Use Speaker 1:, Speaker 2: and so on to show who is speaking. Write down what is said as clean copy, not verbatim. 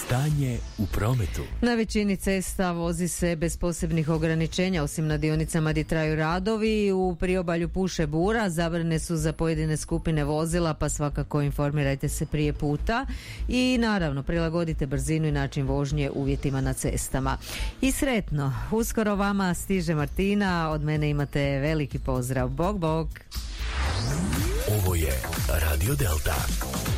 Speaker 1: Stanje u prometu.
Speaker 2: Na većini cesta vozi se bez posebnih ograničenja, osim na dionicama gdje traju radovi. U priobalju puše bura, zabrane su za pojedine skupine vozila, pa svakako informirajte se prije puta i naravno prilagodite brzinu i način vožnje uvjetima na cestama. I sretno, uskoro vama stiže Martina, od mene imate veliki pozdrav. Bog, bog!
Speaker 1: Ovo je Radio Delta.